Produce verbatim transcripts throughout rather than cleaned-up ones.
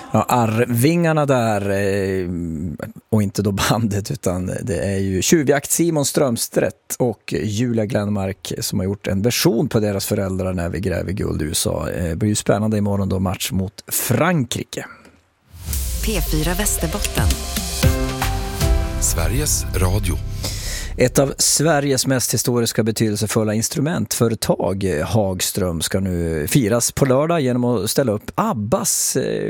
Ja, Arvingarna där, och inte då bandet, utan det är ju Tjuvjakt, Simon Strömstedt och Julia Glenmark som har gjort en version på deras föräldrar när vi gräver guld i U S A. Det blir ju spännande imorgon då, match mot Frankrike. P fyra Västerbotten. Sveriges Radio. Ett av Sveriges mest historiska betydelsefulla instrumentföretag, Hagström, ska nu firas på lördag genom att ställa upp Abbas eh,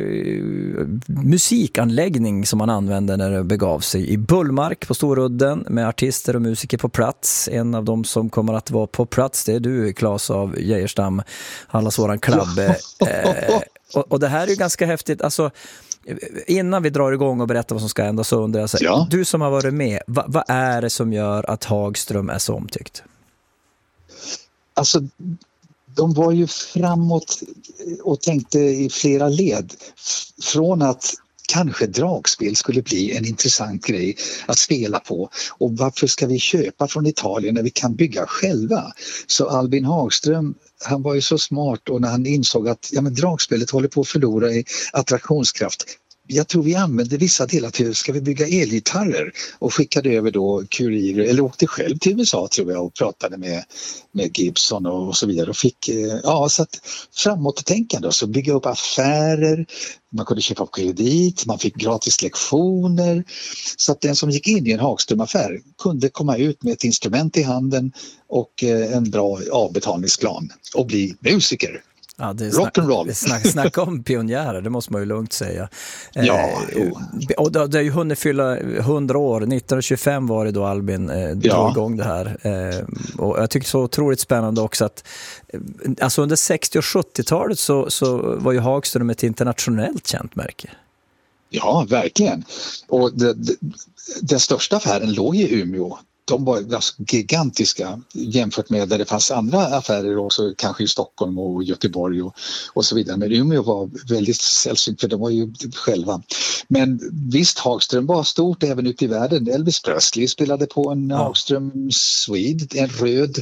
musikanläggning som man använde när det begav sig i Bullmark på Storudden med artister och musiker på plats. En av dem som kommer att vara på plats, det är du, Claes av Geijerstam, allas våran klabb. Eh, och, och det här är ju ganska häftigt, alltså. Innan vi drar igång och berättar vad som ska hända så undrar jag, ja. Du som har varit med, vad, vad är det som gör att Hagström är så omtyckt? Alltså, de var ju framåt och tänkte i flera led. Från att kanske dragspel skulle bli en intressant grej att spela på. Och varför ska vi köpa från Italien när vi kan bygga själva? Så Albin Hagström, han var ju så smart, och när han insåg att ja, men dragspelet håller på att förlora i attraktionskraft. Jag tror vi använde vissa delar till, ska vi bygga elgitarrer, och skickade över då kurirer, eller åkte själv till U S A tror jag och pratade med, med Gibson och, och så vidare och fick, ja, så att framåt tänkande, så bygga upp affärer, man kunde köpa på kredit, man fick gratis lektioner, så att den som gick in i en Hagström-affär kunde komma ut med ett instrument i handen och en bra avbetalningsplan och bli musiker. Ja, det är rock and roll. Snack, snack om pionjärer, det måste man ju lugnt säga. Ja, eh, och det, det är ju hunnit fylla hundra år. nittonhundratjugofem var det då Albin eh, drog ja. igång det här. Eh, och jag tycker så otroligt spännande också att eh, alltså under sextio- och sjuttiotalet så, så var ju Hagström ett internationellt känt märke. Ja, verkligen. Och det, det, den största affären låg i Umeå. De var alltså gigantiska jämfört med där det fanns andra affärer också, kanske i Stockholm och Göteborg och, och så vidare. Men Umeå var väldigt sällsynt för de var ju själva. Men visst, Hagström var stort även ute i världen. Elvis Presley spelade på en ja. Hagström Swede, en röd,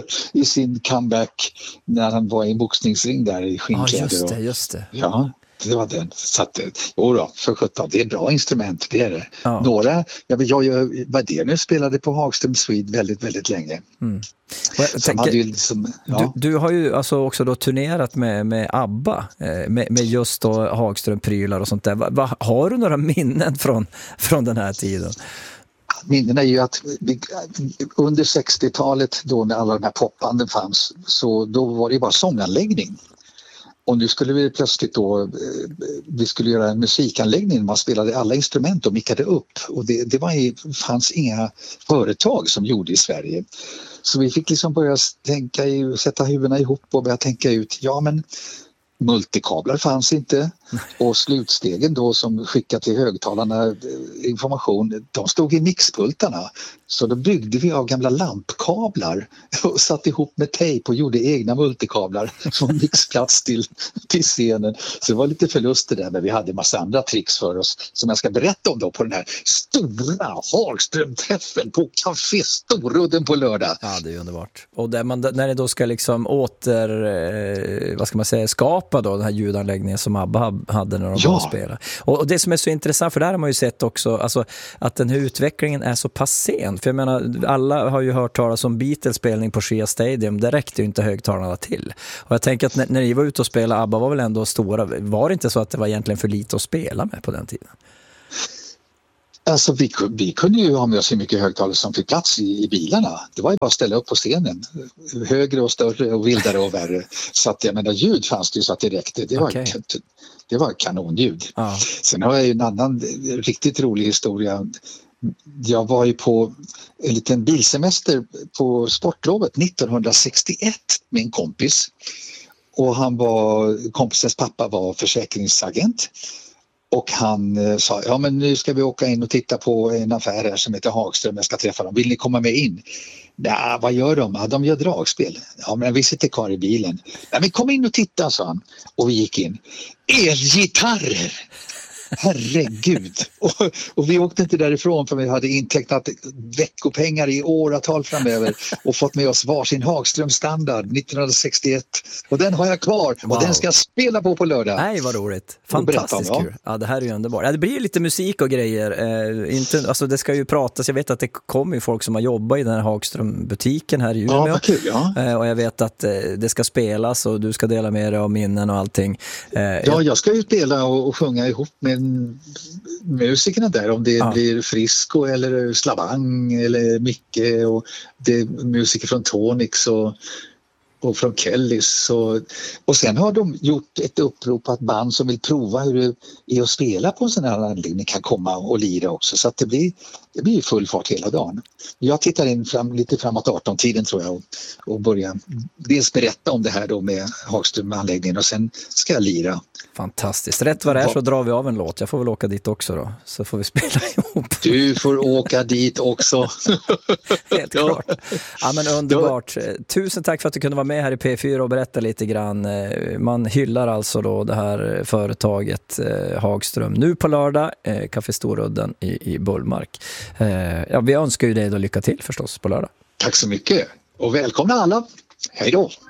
i sin comeback när han var i en boxningsring där i skinnkläder. Ja, just det, just det. Ja. Det var den. Så att, jo då, för sjutton, det är bra instrument, det är det. Ja. Några, jag, jag, jag var det nu spelade på Hagström Swede väldigt, väldigt länge. Mm. Tänker, ju liksom, ja. du, du har ju alltså också då turnerat med, med ABBA, med, med just då Hagström-prylar och sånt där. Va, va, har du några minnen från, från den här tiden? Minnen är ju att vi, under sextiotalet då när alla de här popbanden fanns, så då var det bara sånganläggning. Och nu skulle vi plötsligt då, vi skulle göra en musikanläggning, man spelade alla instrument och mickade upp. Och det, det var ju, fanns inga företag som gjorde i Sverige. Så vi fick liksom börja tänka, sätta huvudena ihop och börja tänka ut, ja men multikablar fanns inte, och slutstegen då som skickade till högtalarna information, de stod i mixpultarna, så då byggde vi av gamla lampkablar och satte ihop med tejp och gjorde egna multikablar från mixplats till, till scenen. Så det var lite förluster där, men vi hade en massa andra tricks för oss som jag ska berätta om då på den här stora Hagström-träffen på Café Storudden på lördag. Ja, det är underbart. Och där man, när det då ska liksom åter, eh, vad ska man säga, skapa då den här ljudanläggningen som ABBA hade när de ja. var spela. Och, och det som är så intressant, för där har man ju sett också alltså, att den här utvecklingen är så pass sen. För jag menar, alla har ju hört talas om Beatles-spelning på Shea Stadium. Det räckte ju inte högtalarna till. Och jag tänker att när, när ni var ute och spelade, ABBA var väl ändå stora. Var det inte så att det var egentligen för lite att spela med på den tiden? Alltså vi, vi kunde ju ha med oss hur mycket högtalare som fick plats i, i bilarna. Det var ju bara att ställa upp på scenen. Högre och större och vildare och värre. Så att jag menar, ljud fanns det ju så att det räckte. Det var, okay. det var kanonljud. Ah. Sen har jag ju en annan riktigt rolig historia. Jag var ju på en liten bilsemester på sportlovet nittonhundrasextioett med en kompis. Och han var, kompisens pappa var försäkringsagent. Och han eh, sa, ja men nu ska vi åka in och titta på en affär här som heter Hagström, jag ska träffa dem. Vill ni komma med in? Ja, vad gör de? Ja, de gör dragspel. Ja, men vi sitter kvar i bilen. Ja, men kom in och titta, sa han. Och vi gick in. Elgitarrer! Herregud. Och, och vi åkte inte därifrån för vi hade intecknat veckopengar i åratal framöver och fått med oss varsin Hagström-standard nittonhundrasextioett. Och den har jag kvar och Wow. den ska jag spela på på lördag. Nej, vad roligt. Fantastiskt om, kul. Ja, det här är ju underbart. Ja, det blir lite musik och grejer. Eh, inte, alltså det ska ju pratas. Jag vet att det kommer ju folk som har jobbat i den här Hagström-butiken här i Umeå. Ja, vad kul, ja. Eh, och jag vet att eh, det ska spelas och du ska dela med dig av minnen och allting. Eh, Ja, jag ska ju spela och, och sjunga ihop med musikerna där, om det Ja. blir Frisco eller Slavang eller Micke, och det är musiker från Tonix och, och från Kellys. Och, och sen har de gjort ett upprop att band som vill prova hur det är att spela på en sån här anläggning kan komma och lira också. Så att det blir, det blir full fart hela dagen. Jag tittar in fram, lite framåt arton-tiden tror jag och, och börjar dels berätta om det här då med Hagström-anläggningen och sen ska jag lira. Fantastiskt. Rätt vad det är så drar vi av en låt. Jag får väl åka dit också då. Så får vi spela ihop. Du får åka dit också. Helt klart. Ja, men underbart. Tusen tack för att du kunde vara med här i P fyra och berätta lite grann. Man hyllar alltså då det här företaget Hagström. Nu på lördag, Café Storudden i, i Bullmark. Ja, vi önskar ju dig då lycka till förstås på lördag. Tack så mycket och välkomna alla. Hej då!